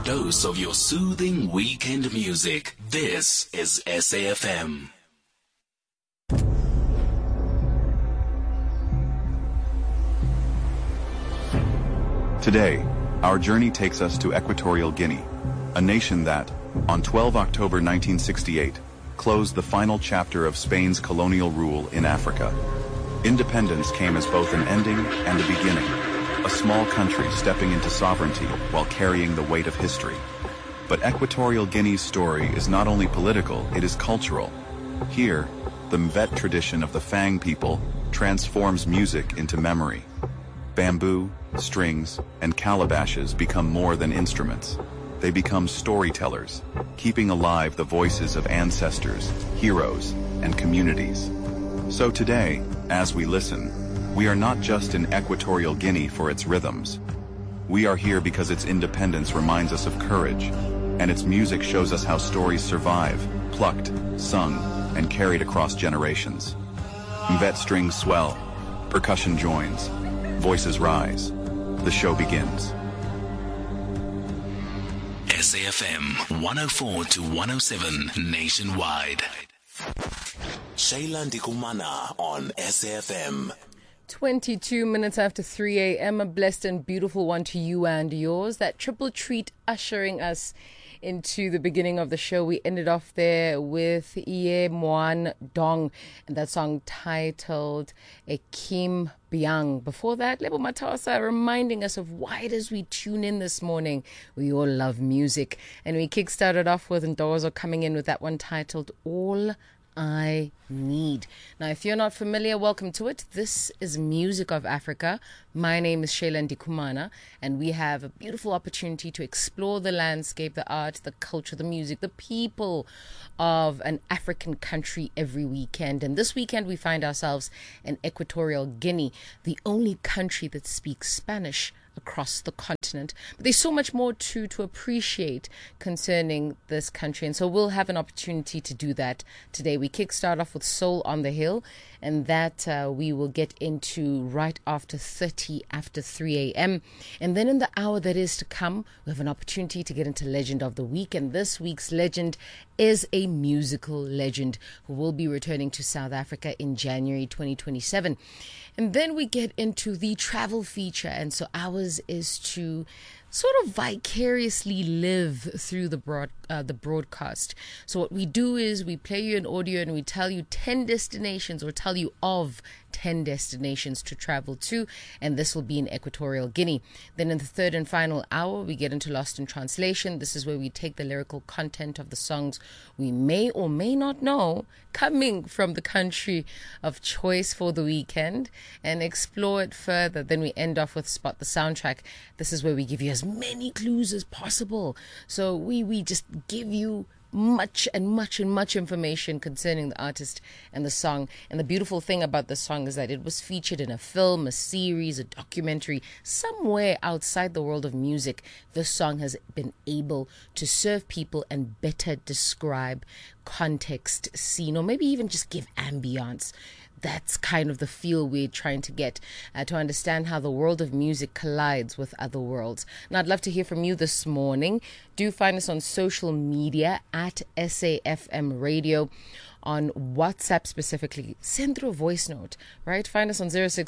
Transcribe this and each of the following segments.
dose of your soothing weekend music. This is SAFM. Today, our journey takes us to Equatorial Guinea, a nation that, on 12 October 1968, closed the final chapter of Spain's colonial rule in Africa. Independence came as both an ending and a beginning, a small country stepping into sovereignty while carrying the weight of history. But Equatorial Guinea's story is not only political, it is cultural. Here, the Mvet tradition of the Fang people transforms music into memory. Bamboo, strings, and calabashes become more than instruments. They become storytellers, keeping alive the voices of ancestors, heroes, and communities. So today, as we listen, we are not just in Equatorial Guinea for its rhythms. We are here because its independence reminds us of courage, and its music shows us how stories survive, plucked, sung, and carried across generations. Mvet strings swell, percussion joins, voices rise. The show begins. SAFM 104 to 107 nationwide. Shayla Ndikumana on SAFM. 22 minutes after 3 a.m. A blessed and beautiful one to you and yours. That triple treat ushering us into the beginning of the show. We ended off there with Iye Moan Dong and that song titled Ekim Biang. Before that, Lebo Matasa reminding us of why it is we tune in this morning. We all love music. And we kickstarted off with Ndozo coming in with that one titled All I Need. Now, if you're not familiar, welcome to it. This is Music of Africa. My name is Shayla Ndikumana, and we have a beautiful opportunity to explore the landscape, the art, the culture, the music, the people of an African country every weekend. And this weekend, we find ourselves in Equatorial Guinea, the only country that speaks Spanish across the continent. But there's so much more to appreciate concerning this country. And so we'll have an opportunity to do that today. We kickstart off with Soul on the Hill, and that we will get into right after 30 after 3 a.m. And then in the hour that is to come, we have an opportunity to get into Legend of the Week. And this week's legend is a musical legend who will be returning to South Africa in January 2027. And then we get into the travel feature. And so ours is to sort of vicariously live through the broadcast. So what we do is we play you an audio and we tell you 10 destinations or tell you of 10 destinations to travel to, and this will be in Equatorial Guinea. Then in the third and final hour, we get into Lost in Translation. This is where we take the lyrical content of the songs we may or may not know coming from the country of choice for the weekend and explore it further. Then we end off with Spot the Soundtrack. This is where we give you as many clues as possible. So we just give you much information concerning the artist and the song. And the beautiful thing about the song is that it was featured in a film, a series, a documentary. Somewhere outside the world of music, this song has been able to serve people and better describe context, scene, or maybe even just give ambiance. That's kind of the feel we're trying to get to understand how the world of music collides with other worlds. Now, I'd love to hear from you this morning. Do find us on social media at SAFM Radio. On WhatsApp specifically, send through a voice note, right? Find us on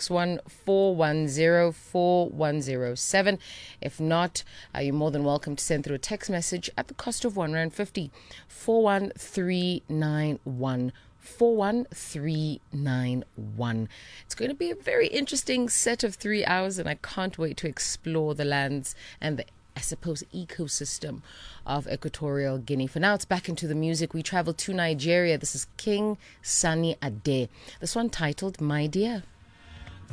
061-410-4107. If not, you're more than welcome to send through a text message at the cost of R1.50, 41391. 41391. It's going to be a very interesting set of 3 hours, and I can't wait to explore the lands and the, I suppose, ecosystem of Equatorial Guinea. For now, it's back into the music. We travel to Nigeria. This is King Sunny Ade. This one titled My Dear.